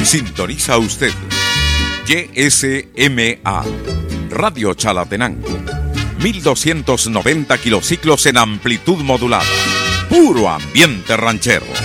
Sintoniza usted YSMA Radio Chalatenango, 1290 kilociclos en amplitud modulada. Puro ambiente ranchero.